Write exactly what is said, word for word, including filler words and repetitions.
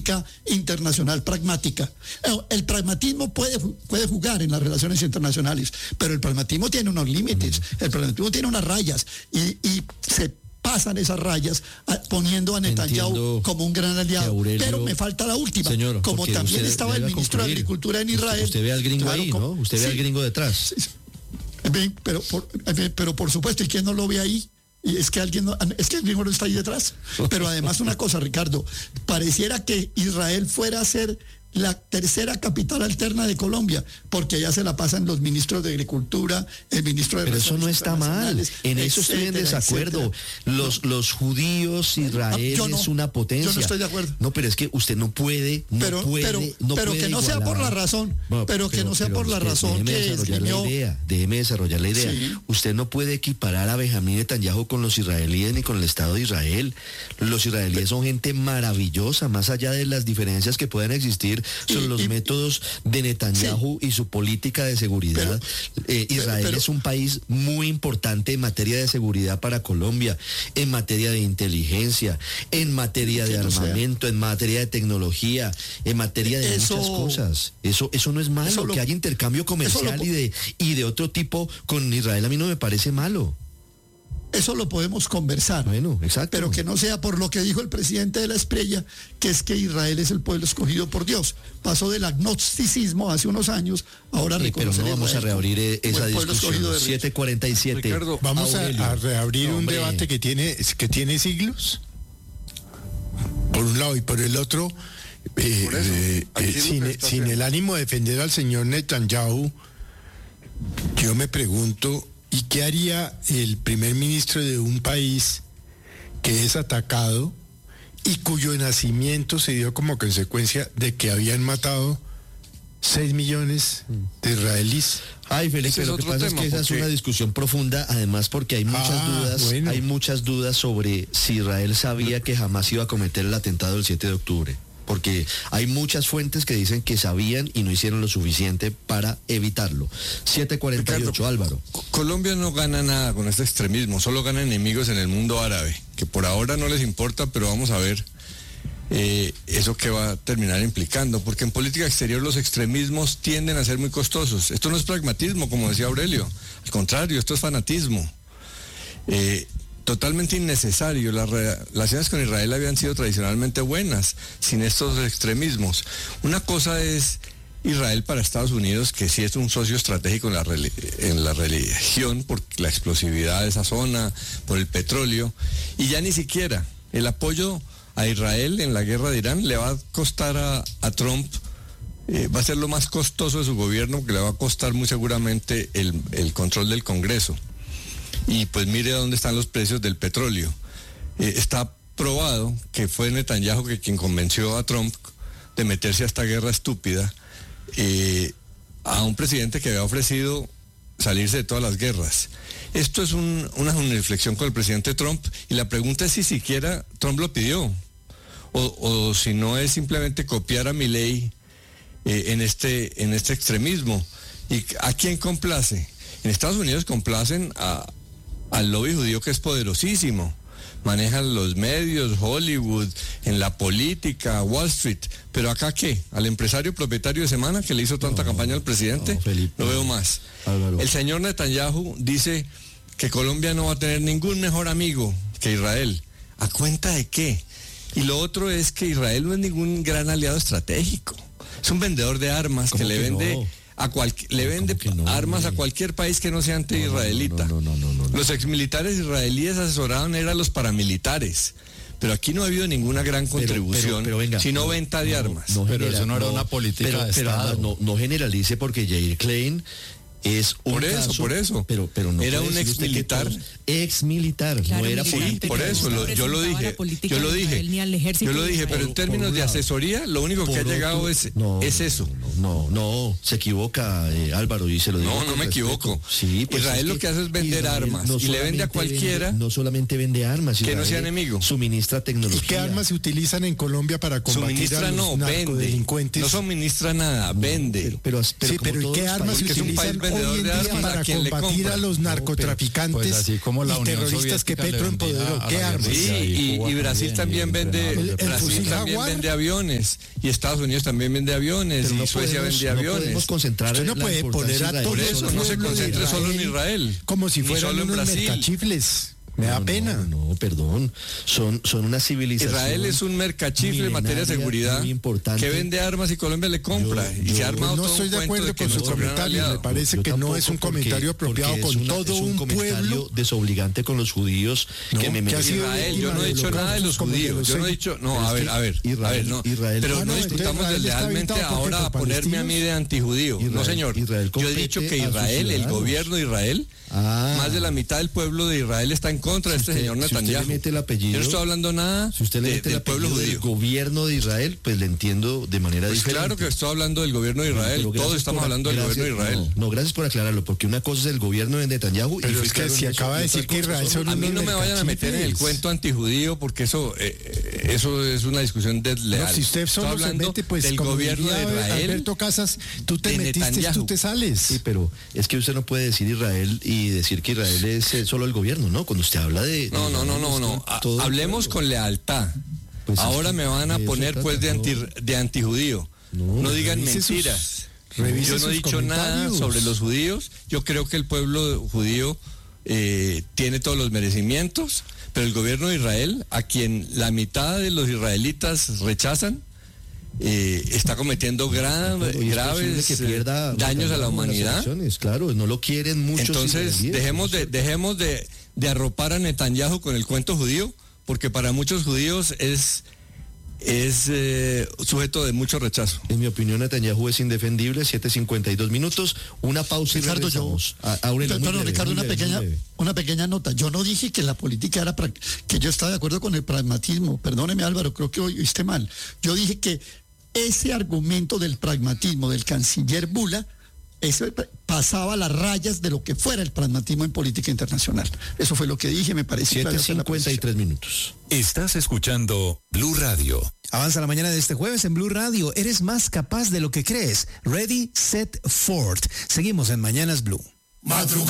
política internacional pragmática. El pragmatismo puede, puede jugar en las relaciones internacionales, pero el pragmatismo tiene unos límites, el pragmatismo tiene unas rayas y, y se pasan esas rayas a, poniendo a Netanyahu Entiendo como un gran aliado. Aurelio, pero me falta la última. Señor, como también estaba el ministro de Agricultura en Israel. Usted, usted ve al gringo claro, ahí, ¿no? Usted sí, ve al gringo detrás. Sí, pero, por, pero por supuesto, ¿y quién no lo ve ahí? Y es que alguien no, es que el gringo no está ahí detrás. Pero además una cosa, Ricardo, pareciera que Israel fuera a ser la tercera capital alterna de Colombia, porque allá se la pasan los ministros de Agricultura, el ministro de Pero eso no está mal, en eso estoy en desacuerdo. Los, los judíos, Israel no, es una potencia. Yo no estoy de acuerdo. No, pero es que usted no puede, no pero, puede, pero, no pero puede que no igualar. sea por la razón, bueno, pero que pero, no sea pero por la usted, razón déjeme que desarrollar esgrimió. la idea, déjeme desarrollar la idea. Sí. Usted no puede equiparar a Benjamín Netanyahu con los israelíes ni con el Estado de Israel. Los israelíes pero, son gente maravillosa, más allá de las diferencias que puedan existir sobre y, los y, métodos de Netanyahu sí. y su política de seguridad. Pero, eh, Israel pero, es un país muy importante en materia de seguridad para Colombia, en materia de inteligencia, en materia de armamento, en materia de tecnología, en materia de eso, muchas cosas. Eso, eso no es malo. Lo, que haya intercambio comercial lo, y de y de otro tipo con Israel a mí no me parece malo. Eso lo podemos conversar. Bueno, exacto. Pero que no sea por lo que dijo el presidente de la Espriella, que es que Israel es el pueblo escogido por Dios. Pasó del agnosticismo hace unos años, ahora sí, reconoce. Pero no vamos Israel a reabrir esa discusión. siete cuarenta y siete. Ricardo, vamos a, a reabrir no, un hombre. debate que tiene, que tiene siglos. Por un lado y por el otro, eh, por eso, eh, eh, sin, sin el ánimo de defender al señor Netanyahu, yo me pregunto, ¿y qué haría el primer ministro de un país que es atacado y cuyo nacimiento se dio como consecuencia de que habían matado seis millones de israelíes? Ay, Felipe, lo que pasa es que esa es una discusión profunda, además porque hay muchas ah, dudas, bueno. hay muchas dudas sobre si Israel sabía que jamás iba a cometer el atentado del siete de octubre. Porque hay muchas fuentes que dicen que sabían y no hicieron lo suficiente para evitarlo. siete cuarenta y ocho, Álvaro. Colombia no gana nada con este extremismo, solo gana enemigos en el mundo árabe, que por ahora no les importa, pero vamos a ver eh, eso que va a terminar implicando, porque en política exterior los extremismos tienden a ser muy costosos. Esto no es pragmatismo, como decía Aurelio, al contrario, esto es fanatismo. Eh, Totalmente innecesario. Las relaciones con Israel habían sido tradicionalmente buenas, sin estos extremismos. Una cosa es Israel para Estados Unidos, que sí es un socio estratégico en la, en la región, por la explosividad de esa zona, por el petróleo, y ya ni siquiera el apoyo a Israel en la guerra de Irán le va a costar a, a Trump, eh, va a ser lo más costoso de su gobierno, porque le va a costar muy seguramente el, el control del Congreso. Y pues mire dónde están los precios del petróleo. Eh, está probado que fue Netanyahu que quien convenció a Trump de meterse a esta guerra estúpida, eh, a un presidente que había ofrecido salirse de todas las guerras. Esto es un, una, una reflexión con el presidente Trump, y la pregunta es si siquiera Trump lo pidió, o, o si no es simplemente copiar a Milei eh, en, este, en este extremismo. ¿Y a quién complace? En Estados Unidos complacen a al lobby judío, que es poderosísimo. Manejan los medios, Hollywood, en la política, Wall Street. Pero acá, ¿qué? ¿Al empresario propietario de Semana que le hizo tanta no, campaña al presidente? No, Felipe, no veo más. Álvaro. El señor Netanyahu dice que Colombia no va a tener ningún mejor amigo que Israel. ¿A cuenta de qué? Y lo otro es que Israel no es ningún gran aliado estratégico. Es un vendedor de armas que le vende... No? A cual, le vende no, armas a cualquier país que no sea anti-israelita. No, no, no, no, no, no. Los exmilitares israelíes asesoraban eran los paramilitares. Pero aquí no ha habido ninguna gran contribución, pero, pero, pero venga, sino venta de no, armas. No pero genera, eso no era no, una política pero, de pero, Estado. No, no generalice, porque Yair Klein es un por eso, caso, por eso. Pero, pero no era un ex militar, ex militar, claro, no era sí, político. Por eso, lo, yo lo dije, yo lo dije, yo lo dije, pero en términos de asesoría, lo único que ha llegado es, no, es eso. No, no, no, se equivoca eh, Álvaro, y se lo digo. No, no me respeto. equivoco. Sí, pues Israel es lo que hace es vender Israel armas no y le vende a cualquiera. Vende, no solamente vende armas, que Israel no sea enemigo. Suministra tecnología. ¿Y qué armas se utilizan en Colombia para combatir suministra a los no, narcodelincuentes? Vende. No suministra nada, vende. Pero, pero, pero, sí, pero ¿y qué armas se utilizan vendedor hoy en de día armas para a quien le combatir compra. a los narcotraficantes Pues así como la y Unión terroristas que Soviética le Petro vendía empoderó? a ¿Qué la armas? guerrilla. Sí, y, Cuba y Brasil también, también y vende, el- el Brasil fusil también Jaguar. vende aviones, y Estados Unidos también vende aviones, Pero y no Suecia podemos- vende no aviones. podemos concentrar Usted no en la puede importancia poner a israelí. todo Por el eso no se pueblo de concentre solo en Israel, como si ni fueran solo en unos Brasil. mercachifles. Me da No, pena. No, no, perdón. Son, son una civilización. Israel es un mercachifle en materia de milenaria, seguridad muy importante. que vende armas y Colombia le compra. Yo- y yo- se ha armado No todo estoy un de cuento acuerdo de que con su nuestro gran comentario. Me aliado. parece Yo que no tampoco, es un porque- comentario apropiado porque es con una- todo es un comentario pueblo. desobligante con los judíos No, que me que ha meten- sido Israel, víctima yo no he del dicho nada de los holocausto como de judíos. los Yo no he seis. dicho, no, Pero a es ver, que a ver, Israel- a ver, no. Israel- pero Ah, no no, entonces discutamos Israel está deslealmente habitado porque ahora a por ponerme a mí de antijudío. No, Israel- señor. Israel Yo he dicho compete que a sus Israel, el ciudadanos. gobierno de Israel, Ah. más de la mitad del pueblo de Israel está en contra de este usted- señor si usted le Netanyahu. mete el apellido- Yo no estoy hablando nada Si usted le de- mete el del pueblo apellido del judío. gobierno de Israel, pues le entiendo de manera Pues diferente. claro que estoy hablando del gobierno de Israel. Pero Todos gracias estamos por- hablando del gracias- gobierno de Israel. No, no, gracias por aclararlo, porque una cosa es el gobierno de Netanyahu y Pero fui es que claro en si eso, acaba de y decir otras que cosas Israel son- son A mí unos no me vayan a meter en el mercachifles. cuento antijudío porque eso eh, eso es una discusión desleal. No, si usted Estoy solo se hablando mete, pues del como gobierno de diría Israel. Alberto Casas, tú te de metiste, Netanyahu. tú te sales. Sí, pero es que usted no puede decir Israel y decir que Israel es eh, solo el gobierno, ¿no? Cuando usted habla de... No, no, no, no, no. Todo- Ha- todo el Hablemos pueblo. con lealtad. Pues es Ahora que me van a de eso poner trata, pues de, no. anti, de antijudío. No, No, digan revise sus- mentiras. revise Yo no he sus dicho nada comentarios. sobre los judíos. Yo creo que el pueblo judío eh, tiene todos los merecimientos, pero el gobierno de Israel, a quien la mitad de los israelitas rechazan, eh, está cometiendo gra- Claro, y es graves posible que eh, pierda daños a la las humanidad. elecciones, claro, no lo quieren muchos Entonces, israelíes, dejemos de, eso- dejemos de, de arropar a Netanyahu con el cuento judío, porque para muchos judíos es, es eh, sujeto de mucho rechazo. En mi opinión, Netanyahu es indefendible, siete cincuenta y dos minutos, una pausa y Ricardo, yo, regresamos. A- Aurelio, muy perdón, breve, Ricardo, muy una breve, pequeña, muy breve. una pequeña nota. Yo no dije que la política era pra- que yo estaba de acuerdo con el pragmatismo. Perdóneme, Álvaro, creo que oíste mal. Yo dije que ese argumento del pragmatismo del canciller Bula eso pasaba las rayas de lo que fuera el pragmatismo en política internacional. Eso fue lo que dije, me pareció. siete clara esa la cincuenta y tres minutos. Estás escuchando Blue Radio. Avanza la mañana de este jueves en Blue Radio. Eres más capaz de lo que crees. Ready, set, forth. Seguimos en Mañanas Blue. Madrugada.